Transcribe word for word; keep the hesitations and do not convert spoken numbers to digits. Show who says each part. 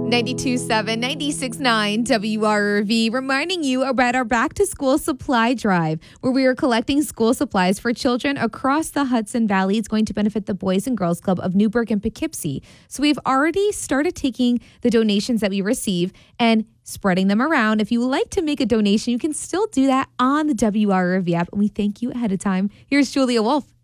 Speaker 1: ninety-two point seven, ninety-six point nine W R V, reminding you about our back to school supply drive, where we are collecting school supplies for children across the Hudson Valley. It's going to benefit the Boys and Girls Club of Newburgh and Poughkeepsie. So we've already started taking the donations that we receive and spreading them around. If you would like to make a donation, you can still do that on the W R V app, and we thank you ahead of time. Here's Julia Wolf.